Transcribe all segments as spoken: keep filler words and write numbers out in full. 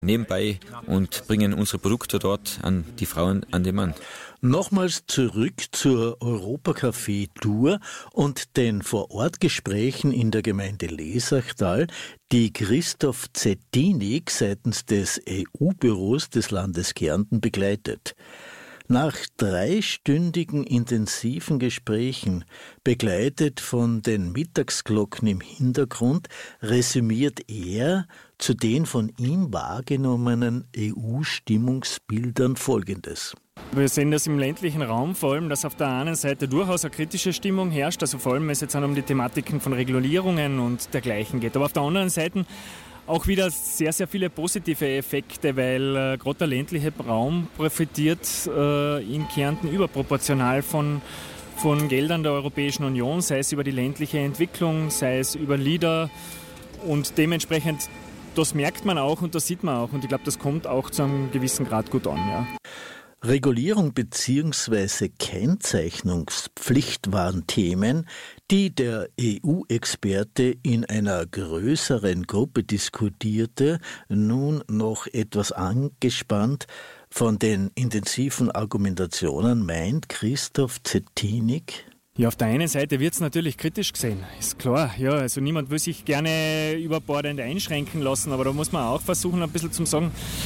nebenbei und bringen unsere Produkte dort an die Frauen, an den Mann. Nochmals zurück zur Europacafé-Tour und den Vorortgesprächen in der Gemeinde Lesachtal, die Christoph Zettinig seitens des E U-Büros des Landes Kärnten begleitet. Nach dreistündigen intensiven Gesprächen, begleitet von den Mittagsglocken im Hintergrund, resümiert er zu den von ihm wahrgenommenen E U-Stimmungsbildern Folgendes. Wir sehen das im ländlichen Raum vor allem, dass auf der einen Seite durchaus eine kritische Stimmung herrscht, also vor allem wenn es jetzt um die Thematiken von Regulierungen und dergleichen geht. Aber auf der anderen Seite auch wieder sehr, sehr viele positive Effekte, weil äh, gerade der ländliche Raum profitiert äh, in Kärnten überproportional von, von Geldern der Europäischen Union, sei es über die ländliche Entwicklung, sei es über LEADER und dementsprechend, das merkt man auch und das sieht man auch und ich glaube, das kommt auch zu einem gewissen Grad gut an. Ja. Regulierung bzw. Kennzeichnungspflicht waren Themen, die der E U-Experte in einer größeren Gruppe diskutierte, nun noch etwas angespannt von den intensiven Argumentationen, meint Christoph Zettinig. Ja, auf der einen Seite wird es natürlich kritisch gesehen, ist klar. Ja, also niemand will sich gerne überbordend einschränken lassen, aber da muss man auch versuchen, ein bisschen zu sagen,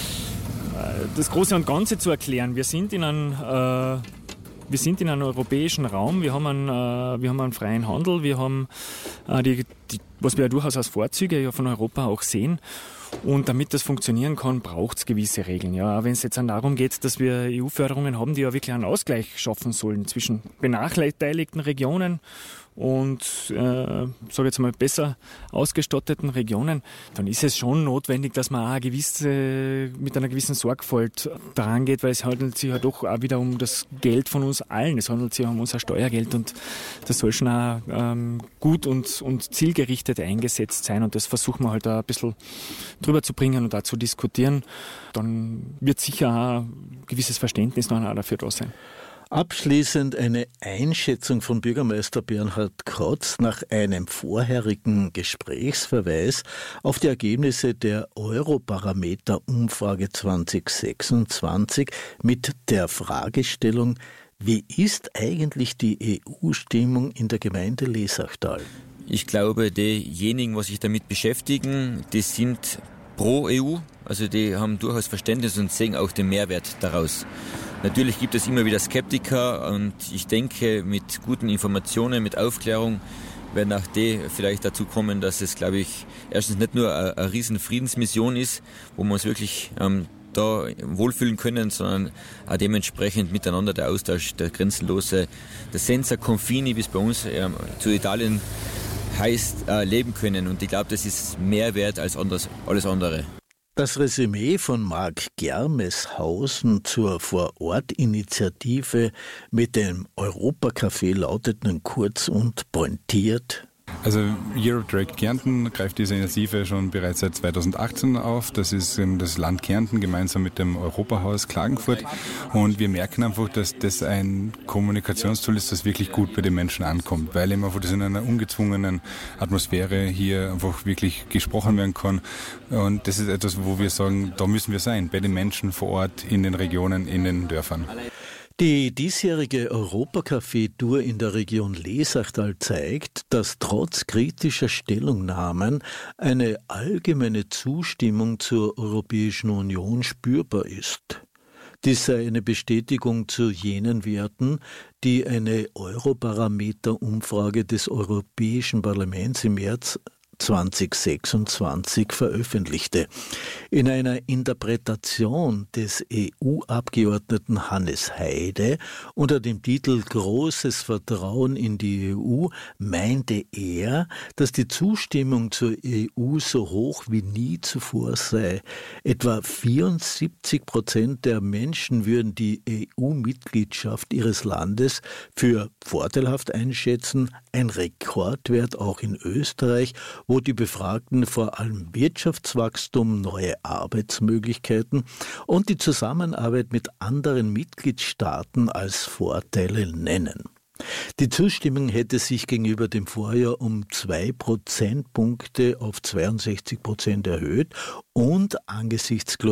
das Große und Ganze zu erklären. Wir sind in einem, äh, wir sind in einem europäischen Raum, wir haben einen, äh, wir haben einen freien Handel, wir haben äh, die, die, was wir ja durchaus als Vorzüge ja von Europa auch sehen. Und damit das funktionieren kann, braucht es gewisse Regeln. Ja, wenn es jetzt dann darum geht, dass wir E U-Förderungen haben, die ja wirklich einen Ausgleich schaffen sollen zwischen benachteiligten Regionen und, äh, sage jetzt mal, besser ausgestatteten Regionen, dann ist es schon notwendig, dass man auch eine gewisse, mit einer gewissen Sorgfalt daran geht, weil es handelt sich ja doch auch wieder um das Geld von uns allen. Es handelt sich um unser Steuergeld und das soll schon auch ähm, gut und, und zielgerichtet eingesetzt sein und das versuchen wir halt auch ein bisschen drüber zu bringen und auch zu diskutieren. Dann wird sicher auch ein gewisses Verständnis noch auch dafür da sein. Abschließend eine Einschätzung von Bürgermeister Bernhard Krotz nach einem vorherigen Gesprächsverweis auf die Ergebnisse der Eurobarometer-Umfrage zwanzig sechsundzwanzig mit der Fragestellung: Wie ist eigentlich die E U-Stimmung in der Gemeinde Lesachtal? Ich glaube, diejenigen, die sich damit beschäftigen, die sind pro E U, also die haben durchaus Verständnis und sehen auch den Mehrwert daraus. Natürlich gibt es immer wieder Skeptiker und ich denke, mit guten Informationen, mit Aufklärung werden auch die vielleicht dazu kommen, dass es, glaube ich, erstens nicht nur eine, eine riesen Friedensmission ist, wo wir uns wirklich ähm, da wohlfühlen können, sondern auch dementsprechend miteinander der Austausch, der grenzenlose, der Senza Confini, wie es bei uns ähm, zu Italien heißt, äh, leben können. Und ich glaube, das ist mehr wert als anders, alles andere. Das Resümee von Marc Germeshausen zur Vorortinitiative mit dem Europacafé lautet nun kurz und pointiert: Also Europe Direct Kärnten greift diese Initiative schon bereits seit zweitausendachtzehn auf. Das ist das Land Kärnten gemeinsam mit dem Europahaus Klagenfurt. Und wir merken einfach, dass das ein Kommunikationstool ist, das wirklich gut bei den Menschen ankommt, weil eben einfach das in einer ungezwungenen Atmosphäre hier einfach wirklich gesprochen werden kann. Und das ist etwas, wo wir sagen, da müssen wir sein, bei den Menschen vor Ort, in den Regionen, in den Dörfern. Die diesjährige Europacafé-Tour in der Region Lesachtal zeigt, dass trotz kritischer Stellungnahmen eine allgemeine Zustimmung zur Europäischen Union spürbar ist. Dies sei eine Bestätigung zu jenen Werten, die eine Eurobarometer-Umfrage des Europäischen Parlaments im März zwanzig sechsundzwanzig veröffentlichte. In einer Interpretation des E U-Abgeordneten Hannes Heide unter dem Titel Großes Vertrauen in die E U meinte er, dass die Zustimmung zur E U so hoch wie nie zuvor sei. Etwa vierundsiebzig Prozent der Menschen würden die E U-Mitgliedschaft ihres Landes für vorteilhaft einschätzen, ein Rekordwert auch in Österreich, wo die Befragten vor allem Wirtschaftswachstum, neue Arbeitsmöglichkeiten und die Zusammenarbeit mit anderen Mitgliedstaaten als Vorteile nennen. Die Zustimmung hätte sich gegenüber dem Vorjahr um zwei Prozentpunkte auf zweiundsechzig Prozent erhöht und angesichts